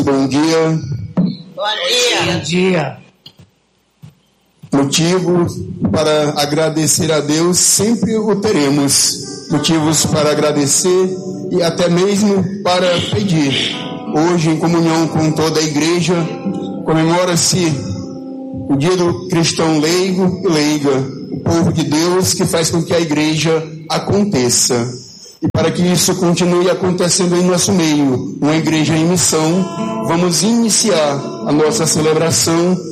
Bom dia. Bom dia. Motivos para agradecer a Deus sempre o teremos. Motivos para agradecer e até mesmo para pedir. Hoje, em comunhão com toda a igreja, comemora-se o dia do cristão leigo e leiga, o povo de Deus que faz com que a igreja aconteça. E para que isso continue acontecendo em nosso meio, uma igreja em missão, vamos iniciar a nossa celebração